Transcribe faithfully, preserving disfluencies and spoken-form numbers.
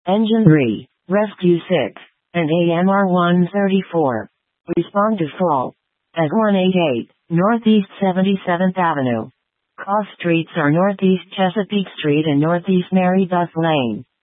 Engine three, Rescue six, and A M R one thirty-four. Respond to fault at one eighty-eight, Northeast seventy-seventh Avenue. Cross streets are Northeast Chesapeake Street and Northeast Mary Beth Lane.